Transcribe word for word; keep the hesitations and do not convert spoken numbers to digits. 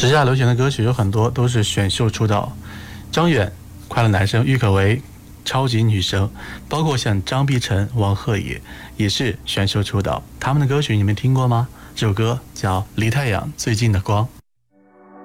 时下流行的歌曲有很多都是选秀出道，张远快乐男声，郁可唯超级女声，包括像张碧晨、王鹤野也是选秀出道。他们的歌曲你们听过吗？这首歌叫《离太阳最近的光》。